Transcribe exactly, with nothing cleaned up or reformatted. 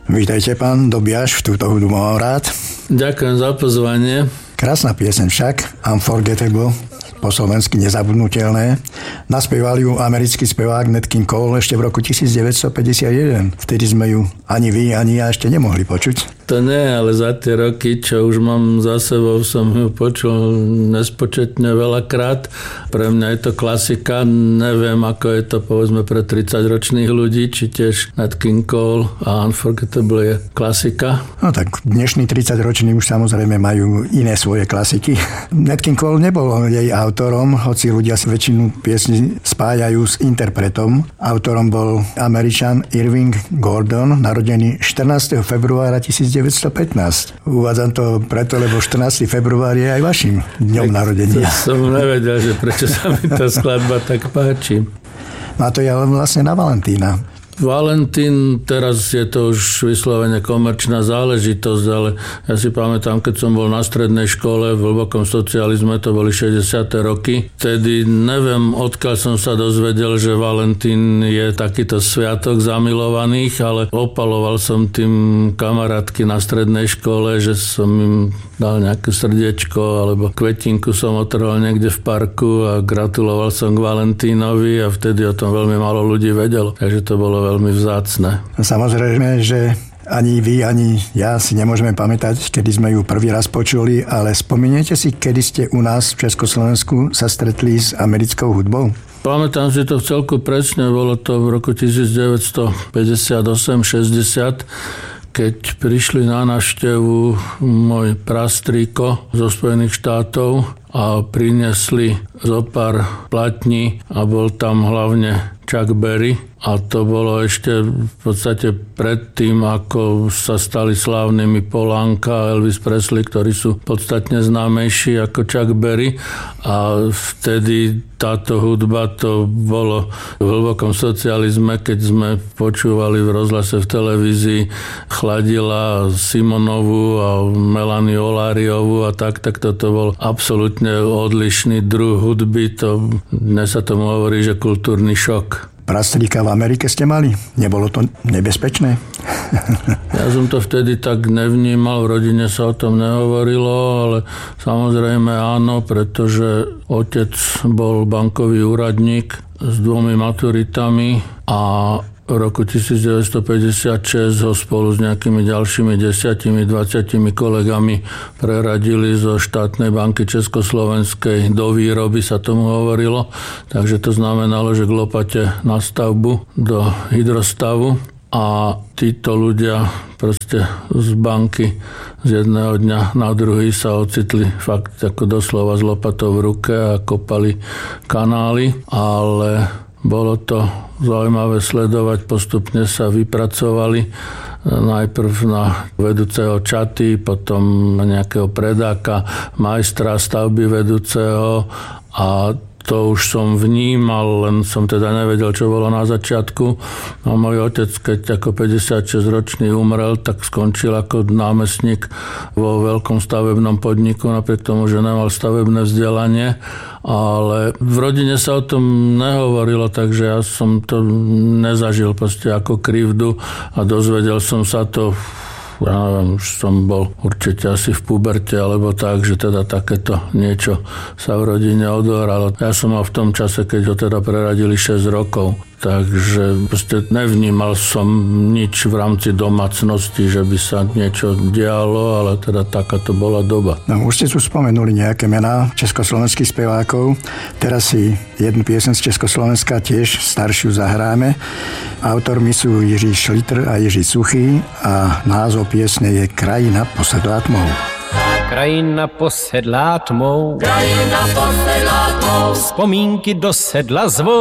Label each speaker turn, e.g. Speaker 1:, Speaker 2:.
Speaker 1: Vítajte, pán Dobiaš, v túto hudbu mám rád.
Speaker 2: Ďakujem za pozvanie.
Speaker 1: Krásna pieseň však, Unforgettable, po slovensky nezabudnutelné. Naspieval ju americký spevák Nat King Cole ešte v roku devätnásťstopäťdesiatjeden. Vtedy sme ju ani vy, ani ja ešte nemohli počuť.
Speaker 2: To nie, ale za tie roky, čo už mám za sebou, som ju počul nespočetne veľakrát. Pre mňa je to klasika. Neviem, ako je to povedzme pre tridsaťročných ľudí, či tiež Nat King Cole a Unforgettable je klasika.
Speaker 1: No tak dnešní tridsaťroční už samozrejme majú iné svoje klasiky. Nat King Cole nebol jej autorom, hoci ľudia si väčšinu piesní spájajú s interpretom. Autorom bol Američan Irving Gordon, narodený štrnásteho februára devätnásťstopätnásť. Uvádzam to preto, lebo štrnásteho februára je aj vašim dňom narodenia.
Speaker 2: To som nevedel, že prečo sa mi tá skladba tak páči.
Speaker 1: No a to je ale vlastne na Valentína.
Speaker 2: Valentín, teraz je to už vyslovene komerčná záležitosť, ale ja si pamätám, keď som bol na strednej škole v hlbokom socializme, to boli šesťdesiate roky. Vtedy neviem, odkiaľ som sa dozvedel, že Valentín je takýto sviatok zamilovaných, ale opaloval som tým kamarátky na strednej škole, že som im dal nejaké srdiečko alebo kvetinku som otrhol niekde v parku a gratuloval som k Valentínovi a vtedy o tom veľmi málo ľudí vedelo. Takže to bolo veľmi vzácne.
Speaker 1: Samozrejme, že ani vy, ani ja si nemôžeme pamätať, kedy sme ju prvý raz počuli, ale spomeniete si, kedy ste u nás v Československu sa stretli s americkou hudbou?
Speaker 2: Pamätám si to v celku presne, bolo to v roku devätnásťstopäťdesiatosem šesťdesiat, keď prišli na návštevu môj prastrýko zo Spojených štátov a priniesli zo pár platní a bol tam hlavne Chuck Berry. A to bolo ešte v podstate predtým, ako sa stali slávnymi Paul Anka a Elvis Presley, ktorí sú podstatne známejší ako Chuck Berry. A vtedy táto hudba, to bolo v hlbokom socializme, keď sme počúvali v rozhlase, v televízii Chladila, Simonovu a Melanie Oláriovu a tak, tak toto bol absolútne odlišný druh hudby. To, dnes sa tomu hovorí, že kultúrny šok.
Speaker 1: Prastrýka v Amerike ste mali? Nebolo to nebezpečné?
Speaker 2: Ja som to vtedy tak nevnímal, v rodine sa o tom nehovorilo, ale samozrejme áno, pretože otec bol bankový úradník s dvomi maturitami a v roku devätnásťstopäťdesiatšesť ho spolu s nejakými ďalšími desiatimi, dvaciatimi kolegami preradili zo štátnej banky Československej do výroby, sa tomu hovorilo. Takže to znamenalo, že k lopate na stavbu do hydrostavu a títo ľudia proste z banky z jedného dňa na druhý sa ocitli fakt ako doslova s lopatou v ruke a kopali kanály, ale bolo to zaujímavé sledovať, postupne sa vypracovali najprv na vedúceho čaty, potom na nejakého predáka, majstra stavby vedúceho a to už som vnímal, len som teda nevedel, čo bolo na začiatku. No môj otec, keď ako päťdesiatšesťročný umrel, tak skončil ako námestník vo veľkom stavebnom podniku, napriek tomu, že nemal stavebné vzdelanie. Ale v rodine sa o tom nehovorilo, takže ja som to nezažil proste ako krivdu a dozvedel som sa to, ja neviem, už som bol určite asi v puberte alebo tak, že teda takéto niečo sa v rodine odohralo. Ja som mal v tom čase, keď ho teda preradili šesť rokov. Takže proste nevnímal som nič v rámci domácnosti, že by sa niečo dialo, ale teda taká to bola doba.
Speaker 1: No, už ste tu spomenuli nejaké mená československých spevákov. Teraz si jednu piesen z Československa tiež staršiu zahráme. Autormi sú Jiří Šlitr a Jiří Suchý a názov piesne je Krajina posedlá tmou.
Speaker 3: Krajina posedlá tmou,
Speaker 4: krajina posedlá tmou,
Speaker 3: vzpomínky do sedla zvou.